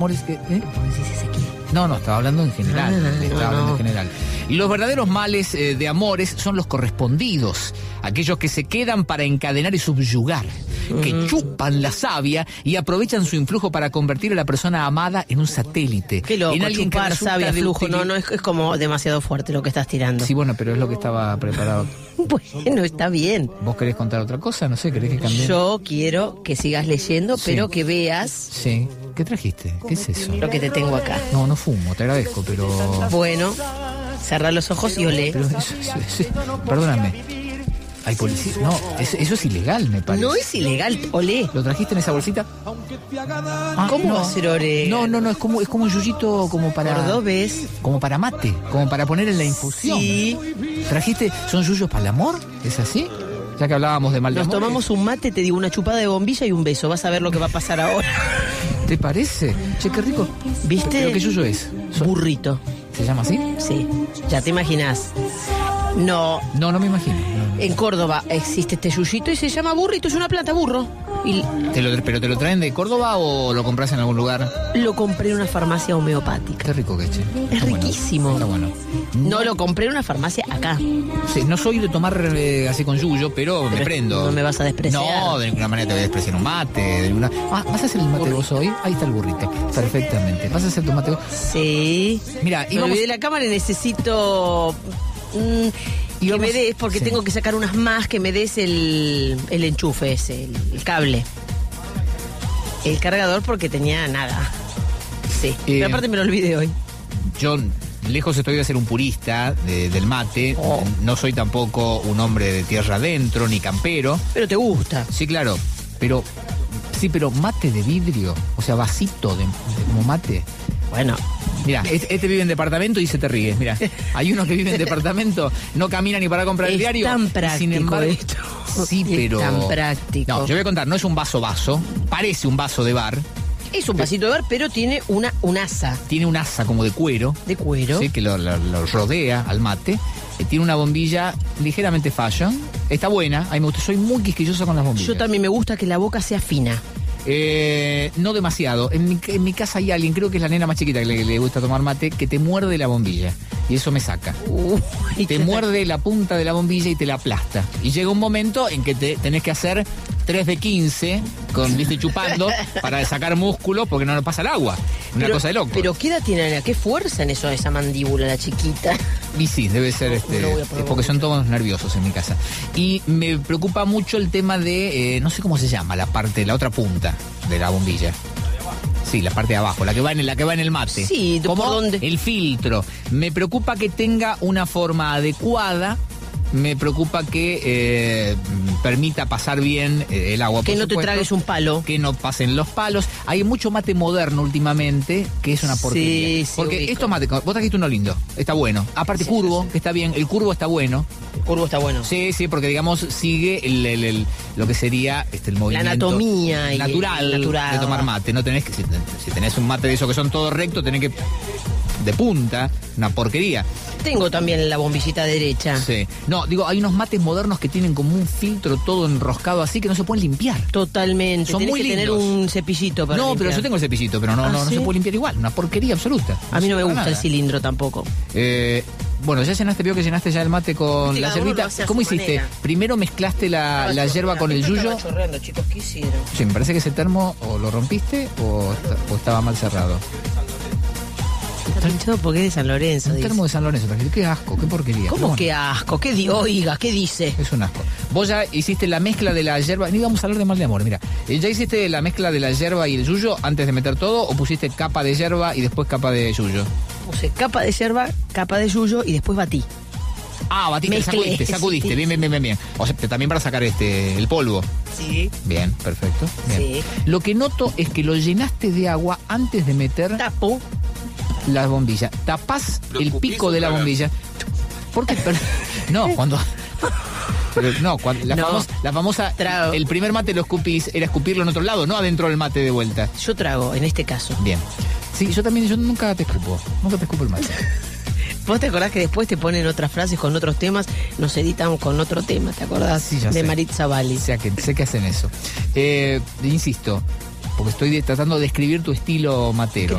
amores que... ¿Vos decís Ezequiel? No, estaba hablando en general. No. En general. Y los verdaderos males de amores son los correspondidos, aquellos que se quedan para encadenar y subyugar, que chupan la savia y aprovechan su influjo para convertir a la persona amada en un satélite. Qué loco, en alguien que chupar resulta savia, de flujo, no, es como demasiado fuerte lo que estás tirando. Sí, bueno, pero es lo que estaba preparado. Bueno, está bien. ¿Vos querés contar otra cosa? No sé, ¿querés que cambie? Yo quiero que sigas leyendo, Sí. pero que veas Sí. ¿Qué trajiste? ¿Qué es eso? lo que te tengo acá. No fumo, te agradezco, pero... Bueno, cerrá los ojos y olé. Pero perdóname. ¿Hay policía? No, eso es ilegal, me parece. No es ilegal, olé. ¿Lo trajiste en esa bolsita? ¿Cómo va a ser olé? No, es como un yuyito como para... Cordobés. Como para mate, como para poner en la infusión. Sí. ¿Trajiste? ¿Son yuyos para el amor? ¿Es así? Ya que hablábamos de mal de Nos amor. tomamos un mate, te digo, una chupada de bombilla y un beso. Vas a ver lo que va a pasar ahora. ¿Te parece? Che, qué rico. ¿Viste? ¿Pero qué yuyo es? Burrito. ¿Se llama así? Sí, ya te imaginás. No, No me imagino. No. en Córdoba existe este yuyito y se llama burrito, es una planta burro. Y ¿Pero te lo traen de Córdoba o lo compras en algún lugar? lo compré en una farmacia homeopática. Qué rico que es, che. Es Está bueno. riquísimo. Está bueno. No lo compré en una farmacia acá. Sí, no soy de tomar así con yuyo, pero me prendo. No me vas a despreciar. No, de ninguna manera te voy a despreciar un mate. De ninguna... ¿Vas a hacer el mate vos hoy? Ahí está el burrito. Perfectamente. ¿Vas a hacer tu mate vos? Sí. Mira, Me olvidé la cámara y necesito... que me des, porque sí. tengo que sacar unas más, que me des el enchufe ese, el cable. El cargador porque tenía nada. Sí, pero aparte me lo olvidé hoy. Yo lejos estoy de ser un purista del mate. Oh. No soy tampoco un hombre de tierra adentro, ni campero. Pero te gusta. Sí, claro. Pero mate de vidrio. O sea, vasito de como mate. Bueno, Mira, este vive en departamento y se te ríes. Mira, hay uno que vive en departamento, no camina ni para comprar el es diario. tan y práctico sin embargo, esto. sí, pero... Es tan práctico. No, yo voy a contar, no es un vaso, parece un vaso de bar. Es un vasito de bar, pero tiene un asa Tiene un asa como de cuero, de cuero. ¿sí? Que lo rodea al mate. Tiene una bombilla ligeramente fashion. Está buena, a mí me gusta, soy muy quisquillosa con las bombillas. Yo también me gusta que la boca sea fina. No demasiado. En mi casa hay alguien, creo que es la nena más chiquita que le gusta tomar mate, que te muerde la bombilla. Y eso me saca. Te muerde la punta de la bombilla y te la aplasta. Y llega un momento en que tenés que hacer 3 de 15, viste, chupando, para sacar músculo, porque no le pasa el agua. Una cosa de loco. Pero ¿qué edad tiene qué fuerza en eso, esa mandíbula, la chiquita? Y sí, debe ser No voy a probar. porque son todos nerviosos en mi casa. Y me preocupa mucho el tema de, no sé cómo se llama, la otra punta de la bombilla. Sí, la parte de abajo, la que va en el mate. Sí, ¿por dónde? El filtro. Me preocupa que tenga una forma adecuada. Me preocupa que permita pasar bien el agua. Que por no te supuesto, tragues un palo. que no pasen los palos. Hay mucho mate moderno últimamente que es una porquería. Sí, porque ubico. estos mates, vos trajiste uno lindo, está bueno. Aparte curvo, que está bien, el curvo está bueno. El curvo está bueno. Sí, porque digamos sigue lo que sería el movimiento anatomía y natural, el natural. de tomar mate. No tenés que, si tenés un mate de esos que son todos rectos, tenés que de punta, una porquería. Tengo también la bombillita derecha. Sí. No, digo, hay unos mates modernos que tienen como un filtro todo enroscado así que no se pueden limpiar. Totalmente. Son Tenés muy que tener lindos. un cepillito para No, limpiar. pero yo tengo el cepillito, pero no ¿Sí? se puede limpiar igual. Una porquería absoluta. A mí no me sirve gusta para el nada. cilindro tampoco. Bueno, ya llenaste, veo que llenaste ya el mate con Viste, la cada uno yerbita. lo hace a ¿Cómo su hiciste? manera. Primero mezclaste la yerba con el yuyo. Estaba chorreando, chicos, ¿qué hicieron? Sí, me parece que ese termo o lo rompiste o estaba mal cerrado. Está pinchado porque es de San Lorenzo. Un dice. termo de San Lorenzo, trajiste. Qué asco, qué porquería. Pero ¿Cómo bueno, que asco? Oiga, ¿qué dice? es un asco. Vos ya hiciste la mezcla de la yerba. Ni vamos a hablar de mal de amor, mira. ¿Ya hiciste la mezcla de la yerba y el yuyo antes de meter todo o pusiste capa de yerba y después capa de yuyo? Puse capa de yerba, capa de yuyo y después batí. Ah, batiste, Mezclé, sacudiste. sí. Bien. O sea, también para sacar el polvo. Sí. Bien, perfecto. Bien. Sí. Lo que noto es que lo llenaste de agua antes de meter Tapo. la bombilla. Tapás el pico de la bombilla. ¿Por qué? No, cuando... Pero no, la famosa Trago. el primer mate lo escupís, era escupirlo en otro lado, no adentro del mate de vuelta. Yo trago, en este caso. Bien. Sí, yo nunca te escupo el mate. ¿Vos te acordás que después te ponen otras frases con otros temas? Nos editan con otro tema, ¿te acordás? Sí, ya de sé. Maritza Valli. Sé que hacen eso. Insisto, porque estoy tratando de describir tu estilo matero.